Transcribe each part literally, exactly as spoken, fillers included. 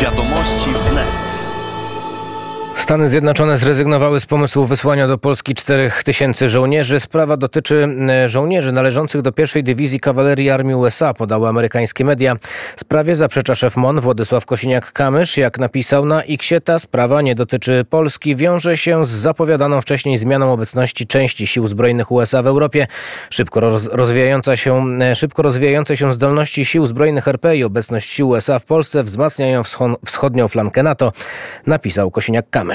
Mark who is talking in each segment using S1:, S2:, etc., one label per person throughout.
S1: Wiadomości wnet.
S2: Stany Zjednoczone zrezygnowały z pomysłu wysłania do Polski czterech tysięcy żołnierzy. Sprawa dotyczy żołnierzy należących do pierwszej Dywizji Kawalerii Armii U S A, podały amerykańskie media. Sprawie zaprzecza szef M O N Władysław Kosiniak-Kamysz. Jak napisał na X-ie, ta sprawa nie dotyczy Polski. Wiąże się z zapowiadaną wcześniej zmianą obecności części sił zbrojnych U S A w Europie. Szybko roz, rozwijająca się, szybko rozwijające się zdolności sił zbrojnych R P i obecność sił U S A w Polsce wzmacniają wschodnią flankę NATO, napisał Kosiniak-Kamysz.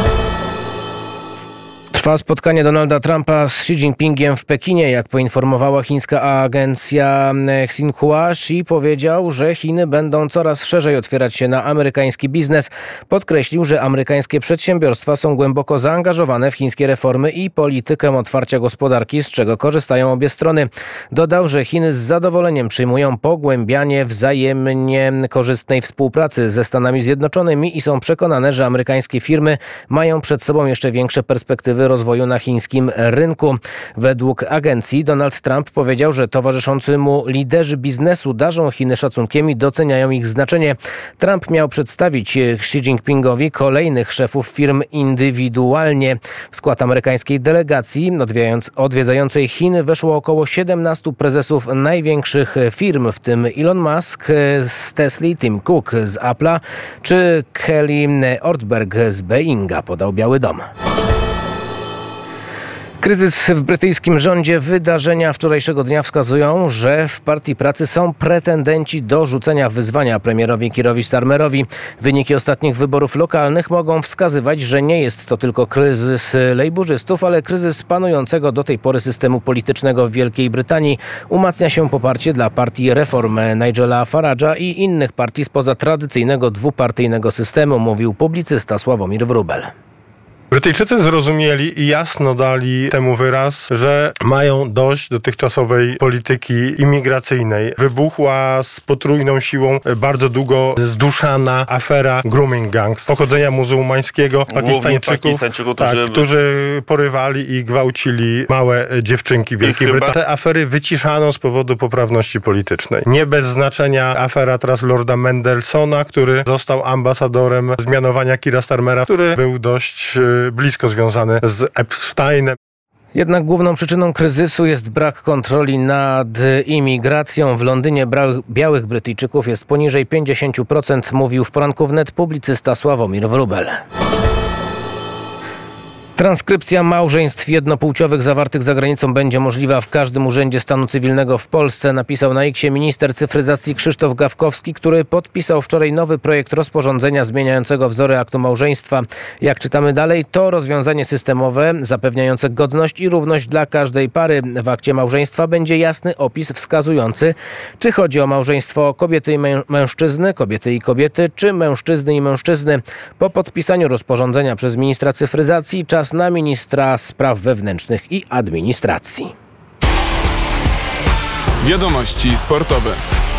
S2: Trwa spotkanie Donalda Trumpa z Xi Jinpingiem w Pekinie. Jak poinformowała chińska agencja Xinhua, Xi powiedział, że Chiny będą coraz szerzej otwierać się na amerykański biznes. Podkreślił, że amerykańskie przedsiębiorstwa są głęboko zaangażowane w chińskie reformy i politykę otwarcia gospodarki, z czego korzystają obie strony. Dodał, że Chiny z zadowoleniem przyjmują pogłębianie wzajemnie korzystnej współpracy ze Stanami Zjednoczonymi i są przekonane, że amerykańskie firmy mają przed sobą jeszcze większe perspektywy rozwoju na chińskim rynku. Według agencji Donald Trump powiedział, że towarzyszący mu liderzy biznesu darzą Chiny szacunkiem i doceniają ich znaczenie. Trump miał przedstawić Xi Jinpingowi kolejnych szefów firm indywidualnie. W skład amerykańskiej delegacji odwiedzającej Chiny weszło około siedemnastu prezesów największych firm, w tym Elon Musk z Tesli, Tim Cook z Apple'a czy Kelly Ortberg z Boeinga, podał Biały Dom. Kryzys w brytyjskim rządzie. Wydarzenia wczorajszego dnia wskazują, że w Partii Pracy są pretendenci do rzucenia wyzwania premierowi Keerowi Starmerowi. Wyniki ostatnich wyborów lokalnych mogą wskazywać, że nie jest to tylko kryzys lejburzystów, ale kryzys panującego do tej pory systemu politycznego w Wielkiej Brytanii. Umacnia się poparcie dla partii Reform Nigela Farage'a i innych partii spoza tradycyjnego dwupartyjnego systemu, mówił publicysta Sławomir Wróbel.
S3: Brytyjczycy zrozumieli i jasno dali temu wyraz, że mają dość dotychczasowej polityki imigracyjnej. Wybuchła z potrójną siłą bardzo długo zduszana afera grooming gangs, pochodzenia muzułmańskiego, Pakistańczyków,
S4: Pakistańczyków
S3: tak,
S4: którzy...
S3: którzy porywali i gwałcili małe dziewczynki w Wielkiej Brytanii. Te afery wyciszano z powodu poprawności politycznej. Nie bez znaczenia afera teraz Lorda Mendelsona, który został ambasadorem zmianowania Keira Starmera, który był dość blisko związany z Epsteinem.
S2: Jednak główną przyczyną kryzysu jest brak kontroli nad imigracją. W Londynie bra- białych Brytyjczyków jest poniżej pięćdziesiąt procent, mówił w poranku wnet publicysta Sławomir Wróbel. Transkrypcja małżeństw jednopłciowych zawartych za granicą będzie możliwa w każdym urzędzie stanu cywilnego w Polsce, napisał na X-ie minister cyfryzacji Krzysztof Gawkowski, który podpisał wczoraj nowy projekt rozporządzenia zmieniającego wzory aktu małżeństwa. Jak czytamy dalej, to rozwiązanie systemowe zapewniające godność i równość dla każdej pary. W akcie małżeństwa będzie jasny opis wskazujący, czy chodzi o małżeństwo kobiety i mę- mężczyzny, kobiety i kobiety, czy mężczyzny i mężczyzny. Po podpisaniu rozporządzenia przez ministra cyfryzacji czas na ministra spraw wewnętrznych i administracji.
S1: Wiadomości sportowe.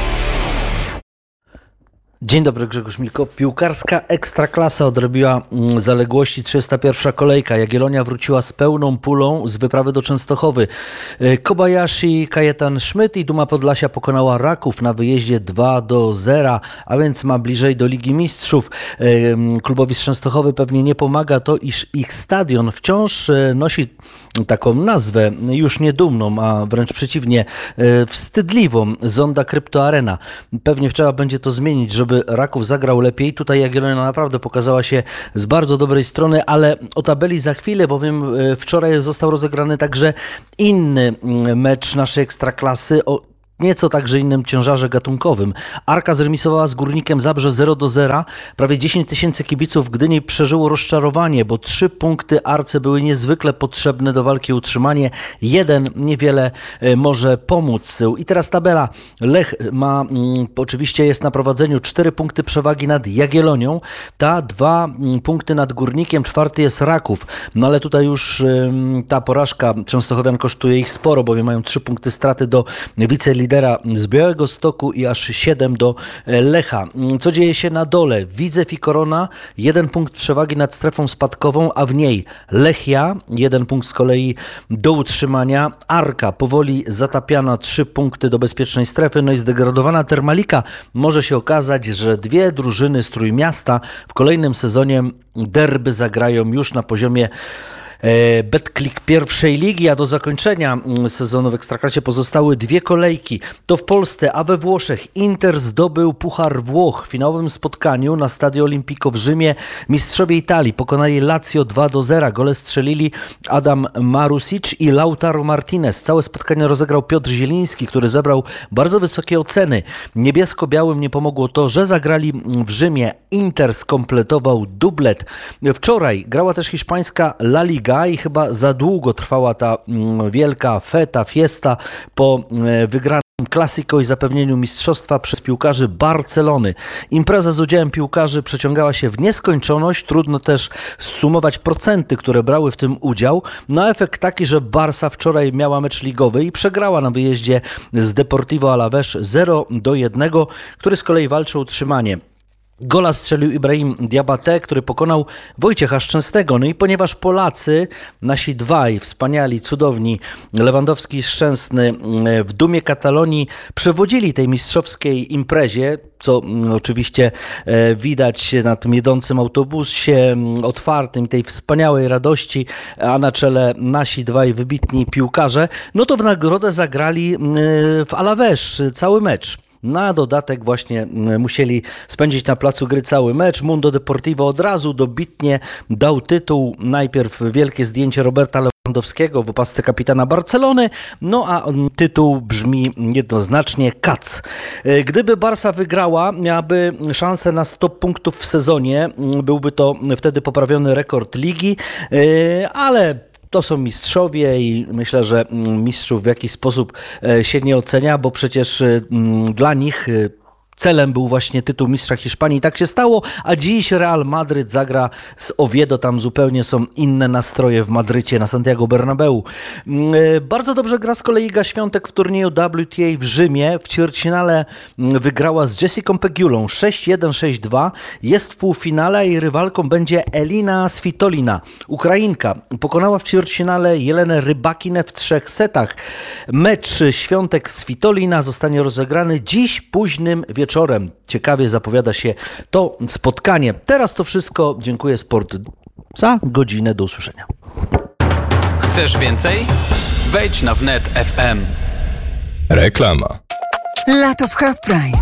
S5: Dzień dobry, Grzegorz Milko. Piłkarska Ekstraklasa odrobiła zaległości. trzydziesta pierwsza kolejka. Jagiellonia wróciła z pełną pulą z wyprawy do Częstochowy. Kobayashi, Kajetan Szmyt i Duma Podlasia pokonała Raków na wyjeździe dwa do zera, a więc ma bliżej do Ligi Mistrzów. Klubowi z Częstochowy pewnie nie pomaga to, iż ich stadion wciąż nosi taką nazwę już nie dumną, a wręcz przeciwnie, wstydliwą. Zonda Krypto Arena. Pewnie trzeba będzie to zmienić, żeby Raków zagrał lepiej. Tutaj Jagiellonia naprawdę pokazała się z bardzo dobrej strony, ale o tabeli za chwilę, bowiem wczoraj został rozegrany także inny mecz naszej Ekstraklasy o nieco także innym ciężarze gatunkowym. Arka zremisowała z Górnikiem Zabrze zero do zera. Prawie dziesięć tysięcy kibiców w Gdyni przeżyło rozczarowanie, bo trzy punkty Arce były niezwykle potrzebne do walki o utrzymanie. Jeden niewiele może pomóc. I teraz tabela. Lech ma, mm, oczywiście jest na prowadzeniu, cztery punkty przewagi nad Jagiellonią. Ta dwa mm, punkty nad Górnikiem. Czwarty jest Raków. No ale tutaj już ym, ta porażka Częstochowian kosztuje ich sporo, bowiem mają trzy punkty straty do wicelidera lidera z Białegostoku i aż siedem do Lecha. Co dzieje się na dole? Widzew i Korona, jeden punkt przewagi nad strefą spadkową, a w niej Lechia, jeden punkt z kolei do utrzymania. Arka powoli zatapiana, trzy punkty do bezpiecznej strefy. No i zdegradowana Termalika. Może się okazać, że dwie drużyny z Trójmiasta w kolejnym sezonie derby zagrają już na poziomie Betclic pierwszej ligi, a do zakończenia sezonu w Ekstraklasie pozostały dwie kolejki. To w Polsce, a we Włoszech Inter zdobył Puchar Włoch. W finałowym spotkaniu na Stadio Olimpico w Rzymie mistrzowie Italii pokonali Lazio dwa do zera. Gole strzelili Adam Marusic i Lautaro Martinez. Całe spotkanie rozegrał Piotr Zieliński, który zebrał bardzo wysokie oceny. Niebiesko-białym nie pomogło to, że zagrali w Rzymie. Inter skompletował dublet. Wczoraj grała też hiszpańska La Liga i chyba za długo trwała ta wielka feta, fiesta po wygranym Clasico i zapewnieniu mistrzostwa przez piłkarzy Barcelony. Impreza z udziałem piłkarzy przeciągała się w nieskończoność. Trudno też zsumować procenty, które brały w tym udział. No efekt taki, że Barsa wczoraj miała mecz ligowy i przegrała na wyjeździe z Deportivo Alavés zero do jednego, który z kolei walczy o utrzymanie. Gola strzelił Ibrahim Diabate, który pokonał Wojciecha Szczęsnego. No i ponieważ Polacy, nasi dwaj wspaniali, cudowni, Lewandowski i Szczęsny w dumie Katalonii przewodzili tej mistrzowskiej imprezie, co oczywiście widać na tym jedącym autobusie otwartym, tej wspaniałej radości, a na czele nasi dwaj wybitni piłkarze, no to w nagrodę zagrali w Alavés cały mecz. Na dodatek właśnie musieli spędzić na placu gry cały mecz. Mundo Deportivo od razu dobitnie dał tytuł. Najpierw wielkie zdjęcie Roberta Lewandowskiego w opasce kapitana Barcelony, no a tytuł brzmi jednoznacznie Kac. Gdyby Barsa wygrała, miałaby szansę na sto punktów w sezonie. Byłby to wtedy poprawiony rekord ligi, ale to są mistrzowie i myślę, że mistrzów w jakiś sposób się nie ocenia, bo przecież dla nich celem był właśnie tytuł mistrza Hiszpanii. Tak się stało, a dziś Real Madryt zagra z Oviedo. Tam zupełnie są inne nastroje w Madrycie, na Santiago Bernabeu. Bardzo dobrze gra z kolei Iga Świątek w turnieju W T A w Rzymie. W ćwierćfinale wygrała z Jessicą Pegulą sześć jeden, sześć dwa. Jest w półfinale i rywalką będzie Elina Svitolina. Ukrainka pokonała w ćwierćfinale Jelenę Rybakinę w trzech setach. Mecz Świątek-Svitolina zostanie rozegrany dziś późnym wieczorem. Wieczorem. Ciekawie zapowiada się to spotkanie. Teraz to wszystko. Dziękuję Sport za godzinę. Do usłyszenia.
S4: Chcesz więcej? Wejdź na wnet kropka f m.
S1: Reklama.
S6: Lato w Half Price.